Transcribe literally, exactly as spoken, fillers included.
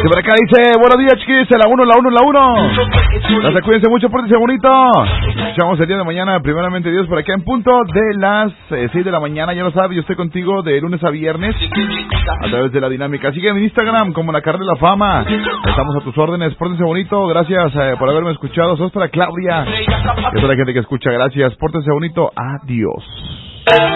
Y por acá dice, buenos días, chiquis, la uno, la uno, la uno. Gracias, cuídense mucho, pórtense bonito. Escuchamos el día de mañana, primeramente Dios, por acá en punto de las eh, seis de la mañana. Ya lo sabes, yo estoy contigo de lunes a viernes a través de la dinámica. Sígueme en Instagram como La Carrera de la Fama. Estamos a tus órdenes, pórtense bonito. Gracias eh, por haberme escuchado. Sos para Claudia y a toda la gente que escucha. Gracias, pórtense bonito. Adiós.